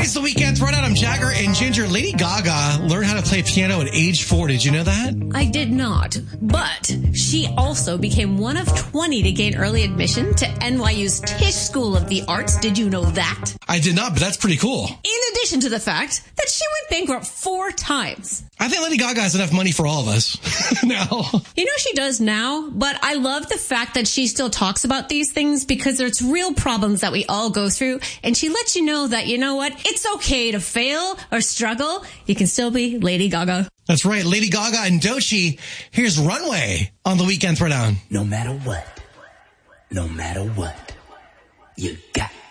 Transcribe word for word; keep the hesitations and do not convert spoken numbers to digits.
It's the Weekend Throwdown. I'm Jagger and Ginger. Lady Gaga learned how to play piano at age four. Did you know that? I did not, but she also became one of twenty to gain early admission to N Y U's Tisch School of the Arts. Did you know that? I did not, but that's pretty cool. In addition to the fact that she went bankrupt four times. I think Lady Gaga has enough money for all of us now. You know she does now, but I love the fact that she still talks about these things because there's real problems that we all go through, and she lets you know that, you know what, it's okay to fail or struggle. You can still be Lady Gaga. That's right, Lady Gaga and Doechii. Here's Runway on the Weekend Throwdown. No matter what, no matter what, you got